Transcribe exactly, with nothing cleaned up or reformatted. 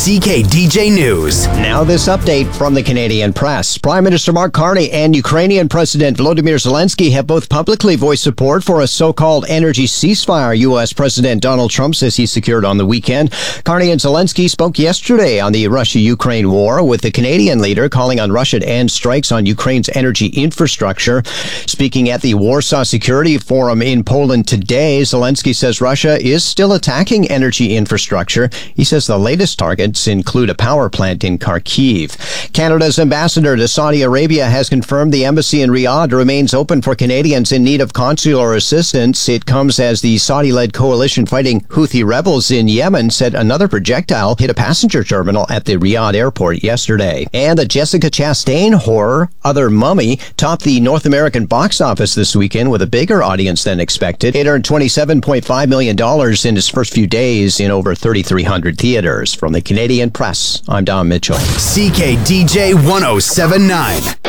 C K D J News. Now this update from the Canadian press. Prime Minister Mark Carney and Ukrainian President Volodymyr Zelensky have both publicly voiced support for a so-called energy ceasefire U S President Donald Trump says he secured on the weekend. Carney and Zelensky spoke yesterday on the Russia-Ukraine war, with the Canadian leader calling on Russia to end strikes on Ukraine's energy infrastructure. Speaking at the Warsaw Security Forum in Poland today, Zelensky says Russia is still attacking energy infrastructure. He says the latest targets include a power plant in Kharkiv. Canada's ambassador to Saudi Arabia has confirmed the embassy in Riyadh remains open for Canadians in need of consular assistance. It comes as the Saudi-led coalition fighting Houthi rebels in Yemen said another projectile hit a passenger terminal at the Riyadh airport yesterday. And the Jessica Chastain horror, Other Mummy, topped the North American box office this weekend with a bigger audience than expected. It earned twenty-seven point five million dollars in its first few days in over thirty-three hundred theaters. From the Canadian Press, I'm Don Mitchell. C K D J one oh seven point nine.